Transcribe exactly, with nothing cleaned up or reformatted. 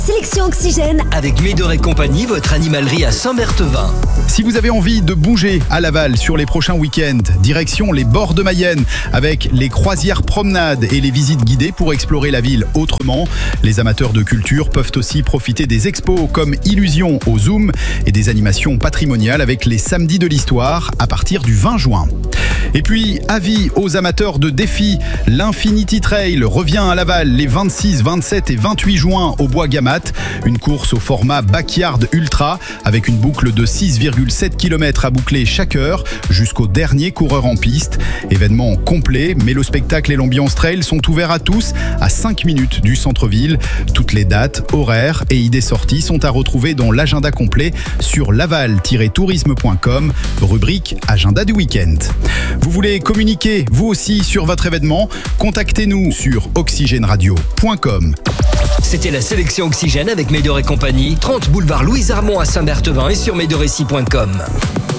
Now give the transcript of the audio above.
Sélection Oxygène avec Médor et compagnie, votre animalerie à Saint-Berthevin. Si vous avez envie de bouger à Laval sur les prochains week-ends, direction les bords de Mayenne avec les croisières promenades et les visites guidées pour explorer la ville autrement. Les amateurs de culture peuvent aussi profiter des expos comme Illusion au Zoom et des animations patrimoniales avec les samedis de l'histoire à partir du vingt juin. Et puis, avis aux amateurs de défis, l'Infinity Trail revient à Laval les vingt-six, vingt-sept et vingt-huit juin au Bois Gamat. Une course au format Backyard Ultra avec une boucle de six virgule sept kilomètres à boucler chaque heure jusqu'au dernier coureur en piste. Événement complet, mais le spectacle et l'ambiance trail sont ouverts à tous à cinq minutes du centre-ville. Toutes les dates, horaires et idées sorties sont à retrouver dans l'agenda complet sur laval tiret tourisme point com, rubrique Agenda du week-end. Vous voulez communiquer vous aussi sur votre événement? Contactez-nous sur oxygène radio point com. C'était la sélection Oxygène avec Médor et compagnie, trente boulevard Louise Armand à Saint-Berthevin et sur médorécy point com.